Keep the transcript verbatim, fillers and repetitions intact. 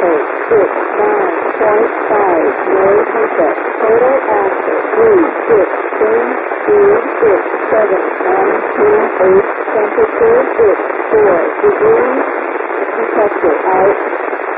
eight six nine point five. No contact. Total active three six three three six seven nine two eight. Temperature six four degrees. Detector out.